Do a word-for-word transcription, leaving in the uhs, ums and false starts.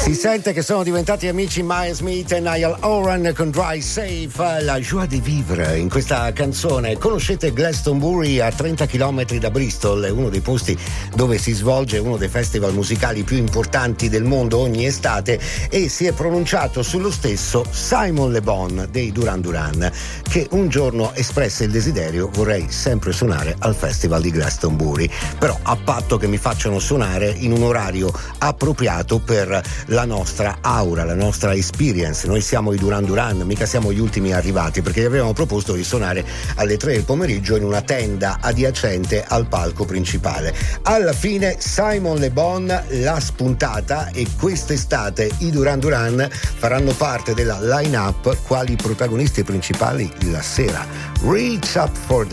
Si sente che sono diventati amici Miles Smith e Niall Horan con Drive Safe, la joie de vivre in questa canzone. Conoscete Glastonbury, a trenta chilometri da Bristol, è uno dei posti dove si svolge uno dei festival musicali più importanti del mondo ogni estate, e si è pronunciato sullo stesso Simon Le Bon dei Duran Duran, che un giorno espresse il desiderio: vorrei sempre suonare al festival di Glastonbury, però a patto che mi facciano suonare in un orario appropriato per la nostra aura, la nostra experience. Noi siamo i Duran Duran, mica siamo gli ultimi arrivati, perché gli avevamo proposto di suonare alle tre del pomeriggio in una tenda adiacente al palco principale. Alla fine Simon Le Bon l'ha spuntata, e quest'estate i Duran Duran faranno parte della line-up quali protagonisti principali la sera. Reach Up for the